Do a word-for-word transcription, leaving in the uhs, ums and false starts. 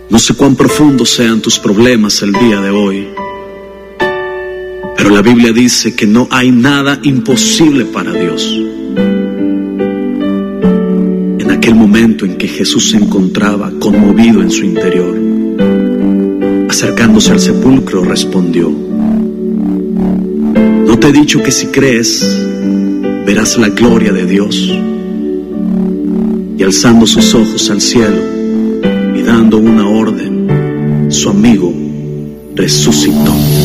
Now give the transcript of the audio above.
No sé cuán profundos sean tus problemas el día de hoy, pero la Biblia dice que no hay nada imposible para Dios. En aquel momento en que Jesús se encontraba conmovido en su interior, acercándose al sepulcro, respondió: ¿no te he dicho que si crees, verás la gloria de Dios? Y alzando sus ojos al cielo y dando una orden, su amigo resucitó.